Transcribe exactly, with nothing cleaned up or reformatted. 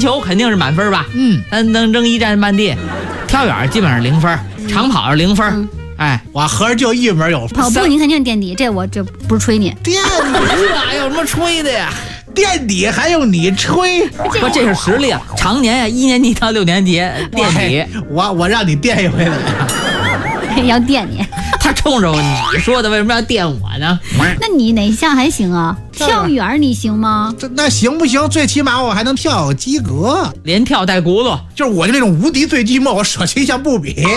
球肯定是满分吧？ 嗯， 咱能扔一站半地，跳远基本上零分，长跑是零分。嗯哎， 我合着就一门有跑步你肯定是垫底，这我这不是吹你。 垫底哪有什么吹的呀？ 垫底还用你吹？ 不，这是实力啊！常年呀，一年级到六年级垫底， 我我让你垫一回来。 要垫你， 他冲着你说的，为什么要垫我呢？ 那你哪项还行啊？跳远你行吗？ 这那行不行？最起码我还能跳及格， 连跳带轱辘， 就是我就那种无敌最寂寞，我舍弃一项不比。